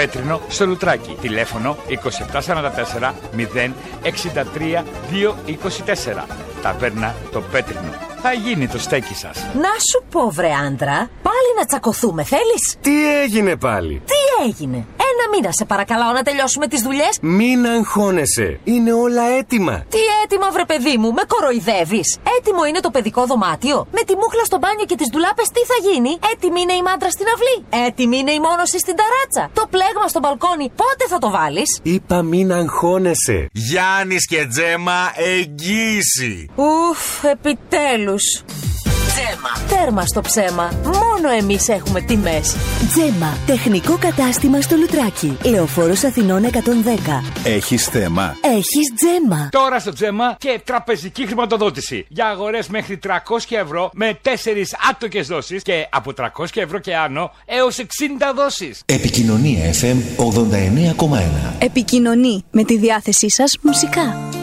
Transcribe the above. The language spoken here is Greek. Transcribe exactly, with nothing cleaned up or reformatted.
Πέτρινο στο Λουτράκι. Τηλέφωνο είκοσι επτά σαράντα τέσσερα μηδέν εξήντα τρία δύο είκοσι τέσσερα. Ταβέρνα το Πέτρινο. Θα γίνει το στέκι σας. Να σου πω, βρε άντρα, πάλι να τσακωθούμε θέλεις? Τι έγινε πάλι? Τι έγινε? Ένα μήνα σε παρακαλάω να τελειώσουμε τις δουλειές. Μην αγχώνεσαι, είναι όλα έτοιμα. Τι έτοιμα, βρε παιδί μου, με κοροϊδεύεις? Έτοιμο είναι το παιδικό δωμάτιο? Με τη μούχλα στο μπάνιο και τις ντουλάπες τι θα γίνει? Έτοιμη είναι η μάντρα στην αυλή? Έτοιμη είναι η μόνωση στην ταράτσα? Το πλέγμα στο μπαλκόνι πότε θα το βάλεις? Είπα μην αγχώνεσαι. Γιάννης και Τζέμα, εγγύηση. Ουφ, επιτέλους. Τζέμα. Τέρμα στο ψέμα. Μόνο εμείς έχουμε τιμές. Τζέμα. Τεχνικό κατάστημα στο Λουτράκι. Λεωφόρος Αθηνών εκατόν δέκα. Έχεις θέμα? Έχεις Τζέμα. Τώρα στο Τζέμα και τραπεζική χρηματοδότηση. Για αγορές μέχρι τριακόσια ευρώ με τέσσερις άτοκες δόσεις και από τριακόσια ευρώ και άνω έως εξήντα δόσεις. Επικοινωνία εφ εμ ογδόντα εννέα κόμμα ένα. Επικοινωνεί με τη διάθεσή σας μουσικά.